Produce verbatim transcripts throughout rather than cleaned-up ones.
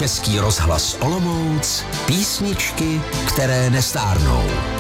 Český rozhlas Olomouc, písničky, které nestárnou.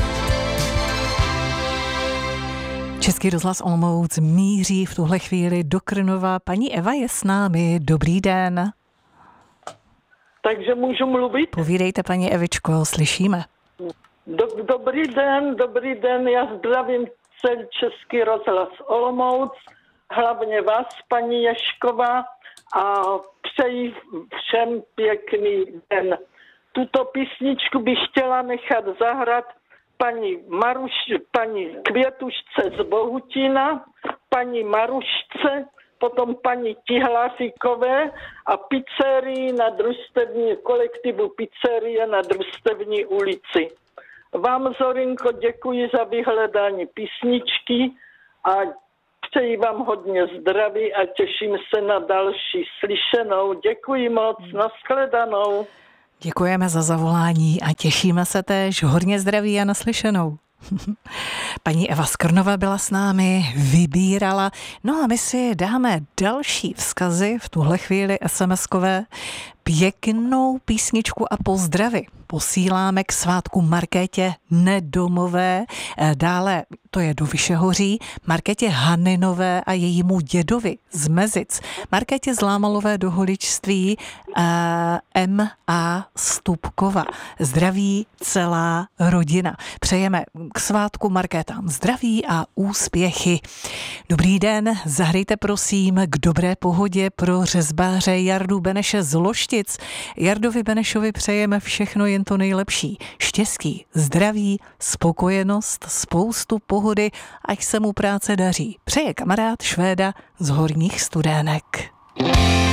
Český rozhlas Olomouc míří v tuhle chvíli do Krnova. Paní Eva je s námi. Dobrý den. Takže můžu mluvit? Povídejte, paní Evičko, slyšíme. Do, dobrý den, dobrý den, já zdravím celý Český rozhlas Olomouc, hlavně vás, paní Ješková, a přeji všem pěkný den. Tuto písničku bych chtěla nechat zahrát paní Maruš, paní Květušce z Bohutína, paní Marušce, potom paní Tihlaříkové a pizzerii na družstevní, kolektivu pizzerie na družstevní ulici. Vám, Zorinko, děkuji za vyhledání písničky a přeji vám hodně zdraví a těším se na další slyšenou. Děkuji moc, nashledanou. Děkujeme za zavolání a těšíme se též. Hodně zdraví a naslyšenou. Paní Eva z Krnova byla s námi, vybírala. No a my si dáme další vzkazy v tuhle chvíli es em eskové. Pěknou písničku a pozdravy posíláme k svátku Markétě Nedomové, dále to je do Vyšehoří, Markétě Haninové a jejímu dědovi z Mezic, Markétě Zlámalové do Holičství, M A Stupkova. Zdraví celá rodina. Přejeme k svátku Markétám zdraví a úspěchy. Dobrý den, zahrajte prosím k dobré pohodě pro řezbáře Jardu Beneše z Loštic. Jardovi Benešovi přejeme všechno jen to nejlepší. Štěstí, zdraví, spokojenost, spoustu pohody, ať se mu práce daří. Přeje kamarád Švéda z Horních Studenek.